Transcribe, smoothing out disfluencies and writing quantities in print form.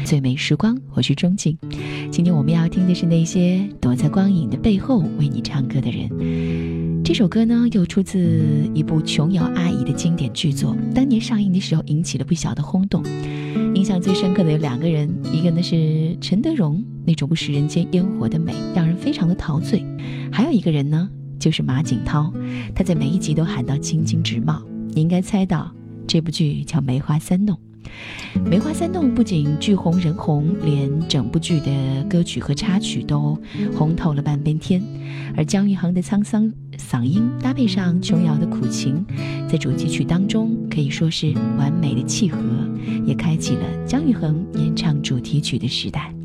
最美时光，我是钟静。今天我们要听的是那些躲在光影的背后为你唱歌的人。这首歌呢，又出自一部琼瑶阿姨的经典剧作，当年上映的时候引起了不小的轰动。印象最深刻的有2个人，一个呢是陈德容，那种不食人间烟火的美让人非常的陶醉，还有一个人呢就是马景涛，他在每一集都喊到青筋直冒。你应该猜到这部剧叫《梅花三弄》。梅花三弄不仅剧红人红，连整部剧的歌曲和插曲都红透了半边天。而姜育恒的沧桑嗓音搭配上琼瑶的苦情，在主题曲当中可以说是完美的契合，也开启了姜育恒演唱主题曲的时代。